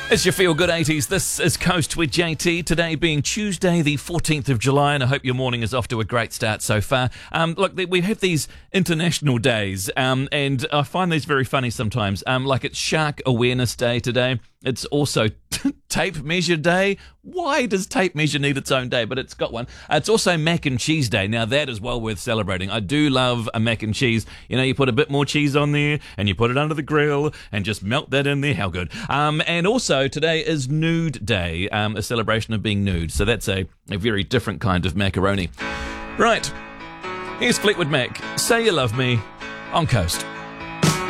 It's your Feel Good 80s. This is Coast with JT. Today being Tuesday, the 14th of July, and I hope your morning is off to a great start so far. Look, we have these international days, and I find these very funny sometimes. Like it's Shark Awareness Day today. It's also Tape Measure Day. Why does tape measure need its own day? But it's got one. It's also Mac and Cheese Day. Now that is well worth celebrating. I do love a mac and cheese. You know, you put a bit more cheese on there and you put it under the grill and just melt that in there. How good. And also today is Nude Day, a celebration of being nude. So that's a very different kind of macaroni. Right. Here's Fleetwood Mac. Say You Love Me on Coast.